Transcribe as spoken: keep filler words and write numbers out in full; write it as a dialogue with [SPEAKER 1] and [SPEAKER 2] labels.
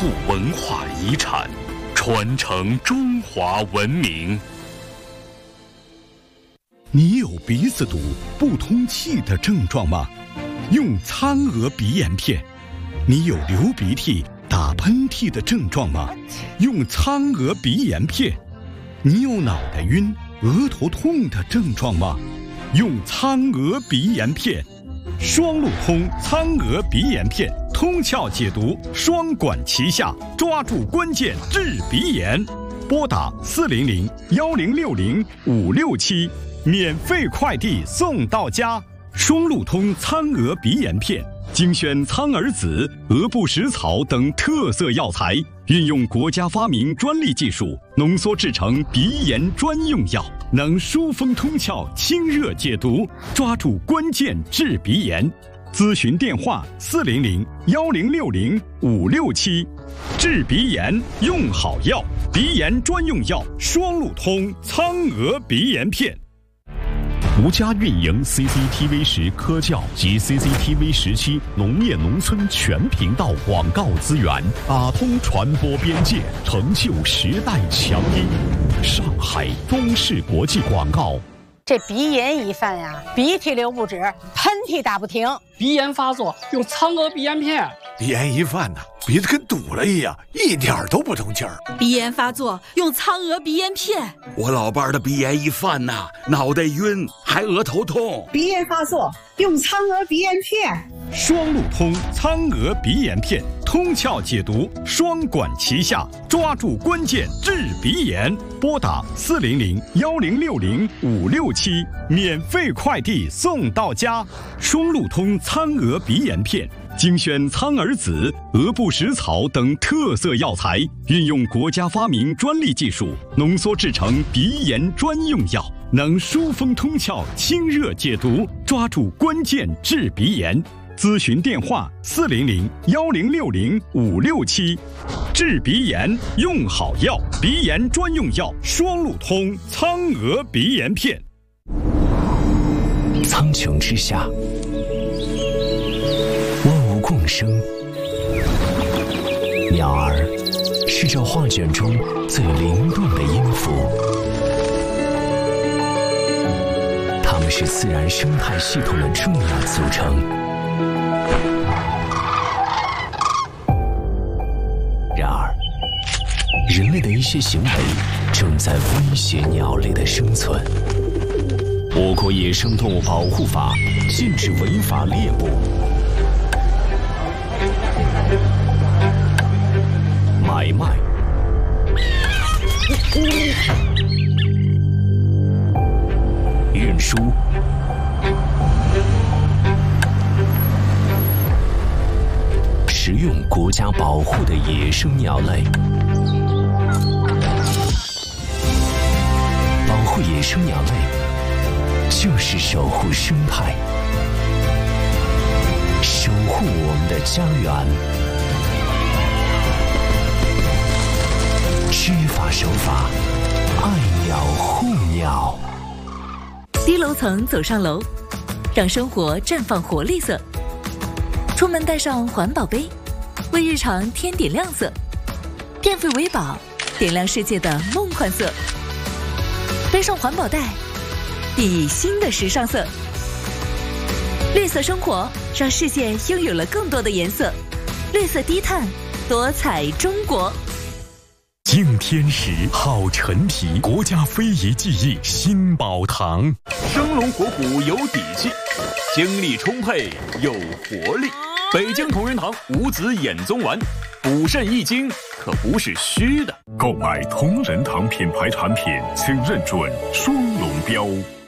[SPEAKER 1] 护文化遗产，传承中华文明。
[SPEAKER 2] 你有鼻子堵、不通气的症状吗？用苍娥鼻炎片。你有流鼻涕、打喷嚏的症状吗？用苍娥鼻炎片。你有脑袋晕、额头痛的症状吗？用苍娥鼻炎片。双路通苍娥鼻炎片，通窍解毒，双管齐下，抓住关键治鼻炎。拨打四零零幺零六零五六七，免费快递送到家。双路通苍娥鼻炎片，精选苍耳子、鹅不食草等特色药材，运用国家发明专利技术，浓缩制成鼻炎专用药，能疏风通窍、清热解毒，抓住关键治鼻炎。咨询电话：四零零幺零六零五六七。治鼻炎用好药，鼻炎专用药双路通苍娥鼻炎片。
[SPEAKER 3] 独家运营 C C T V 十科教及 C C T V 十七农业农村全频道广告资源，打通传播边界，成就时代强音。上海中视国际广告。
[SPEAKER 4] 这鼻炎一犯呀，鼻涕流不止，喷嚏打不停。
[SPEAKER 5] 鼻炎发作用苍娥鼻炎片。
[SPEAKER 6] 鼻炎一犯呢，鼻子跟堵了一样，一点都不通气儿。
[SPEAKER 7] 鼻炎发作用苍娥鼻炎片。
[SPEAKER 8] 我老伴儿的鼻炎一犯呐，脑袋晕，还额头痛。
[SPEAKER 9] 鼻炎发作用苍娥鼻炎片。
[SPEAKER 2] 双路通苍娥鼻炎片，通窍解毒，双管齐下，抓住关键治鼻炎。拨打四零零幺零六零五六七，免费快递送到家。双路通苍娥鼻炎片，精选苍耳子、鹅不食草等特色药材，运用国家发明专利技术，浓缩制成鼻炎专用药，能疏风通窍、清热解毒，抓住关键治鼻炎。咨询电话：四零零幺零六零五六七。治鼻炎用好药，鼻炎专用药双路通苍娥鼻炎片。
[SPEAKER 10] 苍穹之下，万物共生。鸟儿是这画卷中最灵动的音符，它们是自然生态系统的重要组成。然而，人类的一些行为正在威胁鸟类的生存。我国野生动物保护法禁止违法猎捕、买卖、运输、食用国家保护的野生鸟类。保护野生鸟类，就是守护生态，守护我们的家园。知法守法，爱鸟护鸟。
[SPEAKER 11] 低楼层走上楼，让生活绽放活力色。出门带上环保杯，为日常添点亮色。电费为宝，点亮世界的梦幻色。背上环保袋，熠熠新的时尚色。绿色生活，让世界拥有了更多的颜色。绿色低碳，多彩中国。
[SPEAKER 3] 敬天时，好陈皮，国家非遗技艺新宝堂，
[SPEAKER 12] 生龙活虎有底气，精力充沛有活力。北京同仁堂五子衍宗丸，补肾益精可不是虚的。
[SPEAKER 13] 购买同仁堂品牌产品，请认准双龙标。